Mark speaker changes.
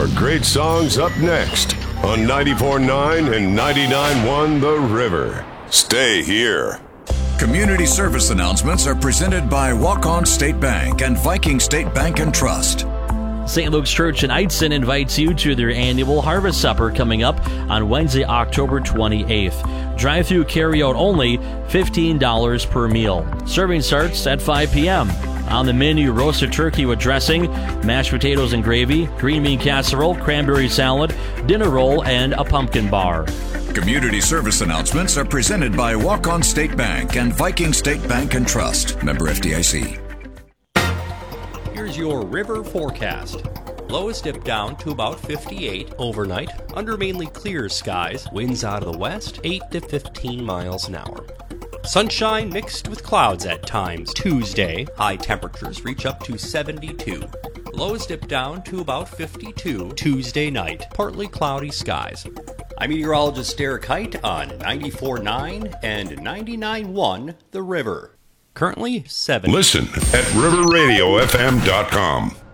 Speaker 1: more great songs up next on 94.9 and 99.1 The River. Stay here.
Speaker 2: Community service announcements are presented by Walk-On State Bank and Viking State Bank and Trust.
Speaker 3: St. Luke's Church in Eitzen invites you to their annual Harvest Supper coming up on Wednesday, October 28th. Drive-through carry-out only, $15 per meal. Serving starts at 5 p.m. On the menu, roasted turkey with dressing, mashed potatoes and gravy, green bean casserole, cranberry salad, dinner roll, and a pumpkin bar.
Speaker 2: Community service announcements are presented by Walk-On State Bank and Viking State Bank and Trust. Member FDIC.
Speaker 4: Here's your river forecast. Lows dip down to about 58 overnight under mainly clear skies. Winds out of the west, 8 to 15 miles an hour. Sunshine mixed with clouds at times. Tuesday, high temperatures reach up to 72. Lows dip down to about 52 Tuesday night. Partly cloudy skies. I'm meteorologist Derek Height on 94.9 and 99.1 The River. Currently 7.
Speaker 1: Listen at riverradiofm.com.